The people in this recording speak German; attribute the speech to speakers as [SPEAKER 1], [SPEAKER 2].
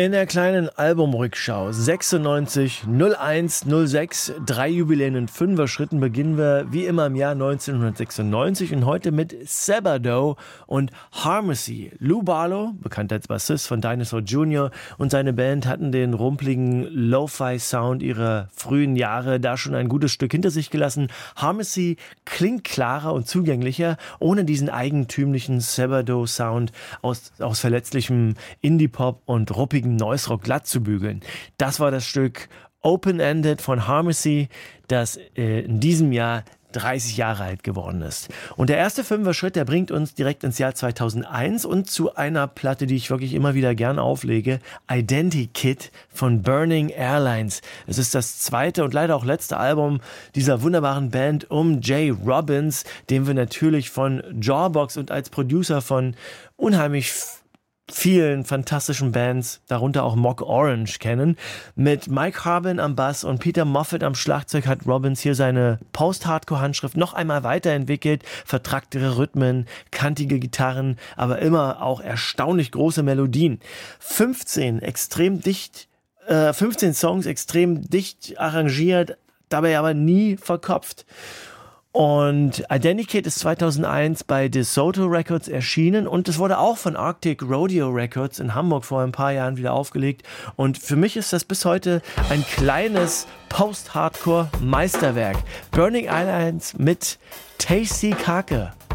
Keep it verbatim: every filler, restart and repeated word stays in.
[SPEAKER 1] In der kleinen Albumrückschau sechsundneunzig, null eins, null sechs, drei Jubiläen in Fünfer-Schritten beginnen wir wie immer im Jahr neunzehnhundertsechsundneunzig und heute mit Sebadoh und Harmacy. Lou Barlow, bekannt als Bassist von Dinosaur Junior, und seine Band hatten den rumpeligen Lo-Fi-Sound ihrer frühen Jahre da schon ein gutes Stück hinter sich gelassen. Harmacy klingt klarer und zugänglicher, ohne diesen eigentümlichen Sebadoh-Sound aus, aus verletzlichem Indie-Pop und ruppigen Noise-Rock glatt zu bügeln. Das war das Stück Open-Ended von Harmacy, das äh, in diesem Jahr dreißig Jahre alt geworden ist. Und der erste Fünfer-Schritt, der bringt uns direkt ins Jahr zweitausendeins und zu einer Platte, die ich wirklich immer wieder gern auflege, Identikit von Burning Airlines. Es ist das zweite und leider auch letzte Album dieser wunderbaren Band um Jay Robbins, den wir natürlich von Jawbox und als Producer von unheimlich vielen fantastischen Bands, darunter auch Mock Orange, kennen. Mit Mike Harbin am Bass und Peter Moffat am Schlagzeug hat Robbins hier seine Post-Hardcore-Handschrift noch einmal weiterentwickelt. Vertracktere Rhythmen, kantige Gitarren, aber immer auch erstaunlich große Melodien. fünfzehn extrem dicht, äh, fünfzehn Songs extrem dicht arrangiert, dabei aber nie verkopft. Und Identikit ist zweitausendeins bei DeSoto Records erschienen und es wurde auch von Arctic Rodeo Records in Hamburg vor ein paar Jahren wieder aufgelegt. Und für mich ist das bis heute ein kleines Post-Hardcore-Meisterwerk. Burning Airlines mit Tasty Kake.